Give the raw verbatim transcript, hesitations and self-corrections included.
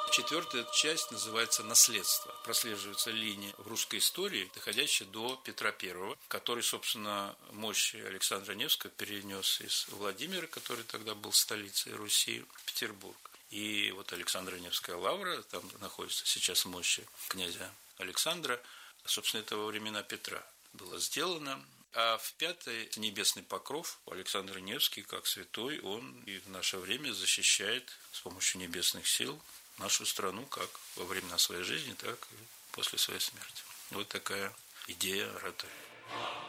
Четвертая часть называется «Наследство». Прослеживается линия в русской истории, доходящая до Петра Первого, который, собственно, мощи Александра Невского перенес из Владимира, который тогда был столицей Руси, в Петербург. И вот Александро-Невская лавра, там находится сейчас мощи князя Александра, собственно, это во времена Петра было сделано. А в пятой небесный покров Александр Невский, как святой, он и в наше время защищает с помощью небесных сил нашу страну как во времена своей жизни, так и после своей смерти. Вот такая идея оратории.